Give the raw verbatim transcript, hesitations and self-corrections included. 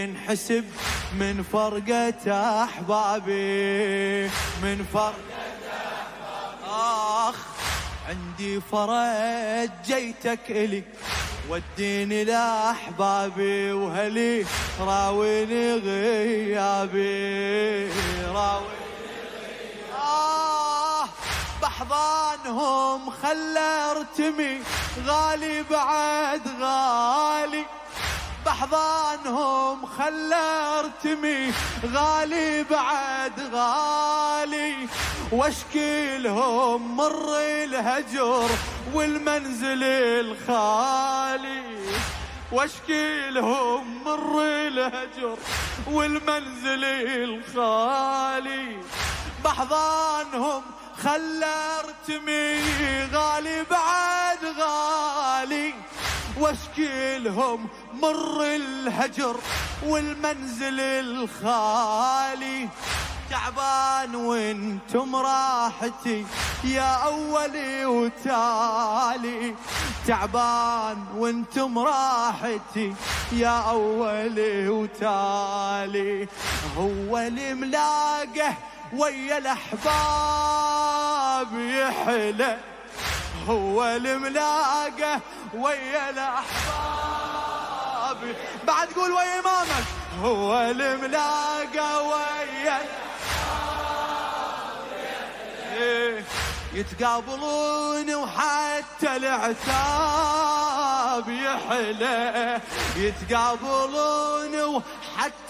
انحسب من فرقة أحبابي، من فرقة أحبابي. آخ عندي فرج جيتك إلي وديني لأحبابي، وهلي راويني غيابي، راويني غيابي. آه بحضانهم خلى ارتمي غالي بعد غالي، بحضانهم خلى ارتمي غالي بعد غالي، واشكي لهم مر الهجر والمنزل الخالي، واشكي لهم مر الهجر والمنزل الخالي. بحضانهم خلى ارتمي غالي بعد غالي، واشكي لهم مر الهجر والمنزل الخالي. تعبان وانتم راحتي يا أولي وتالي، تعبان وانتم راحتي يا أولي وتالي. هو اللي ملاقه ويا الأحباب يحلى، هو اللي ملاقه ويا الأحباب. بعد قول ويا إمامك، هو اللي ملاقه ويا الأحباب يتقابلون وحتى العتاب يحلى، يتقابلون وحتى